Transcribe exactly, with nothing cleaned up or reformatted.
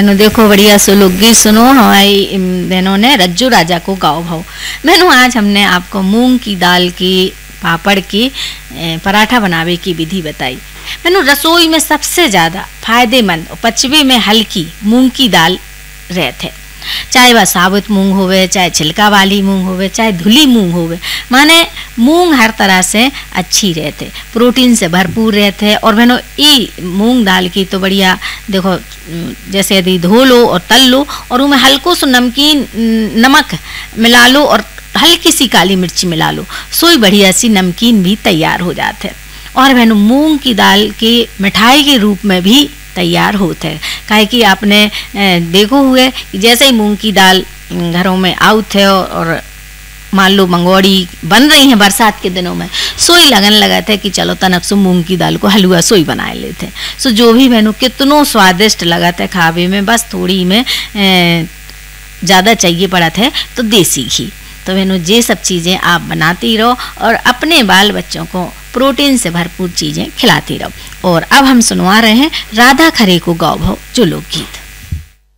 मैंने देखो बढ़िया सो लोकगीत सुनो हमारी बहनों ने रज्जू राजा को गाओ भाव। मैंने आज हमने आपको मूंग की दाल की पापड़ की पराठा बनावे की विधि बताई। मैंने रसोई में सबसे ज़्यादा फायदेमंद और पचवे में हल्की मूंग की दाल रहते, चाहे वह साबुत मूंग होवे, चाहे छिलका वाली मूंग होवे, चाहे धुली मूंग होवे, माने मूंग हर तरह से अच्छी रहते, प्रोटीन से भरपूर रहते। और बहनों ई मूंग दाल की तो बढ़िया देखो, जैसे यदि धो लो और तल लो और उनमें हल्को सो नमकीन नमक मिला लो और हल्की सी काली मिर्ची मिला लो, सोई बढ़िया सी नमकीन भी तैयार हो जाते। और बहनों मूंग की दाल की मिठाई के रूप में भी तैयार होते हैं, काहे कि आपने देखो हुए कि जैसे ही मूंग की दाल घरों में आउट है और मान लो मंगोड़ी बन रही हैं बरसात के दिनों में, सोई लगन लगाते हैं कि चलो तनक सो मूंग की दाल को हलवा सोई बना लेते हैं। सो जो भी बहनों कितनों स्वादिष्ट लगाते है खावे में, बस थोड़ी में ज़्यादा चाहिए पड़ा था तो देसी घी। तो बहनों ये सब चीज़ें आप बनाती रहो और अपने बाल बच्चों को प्रोटीन से भरपूर चीज़ें खिलाती रहो। और अब हम सुनवा रहे हैं राधा खरे को गाओ भाव जो लोकगीत।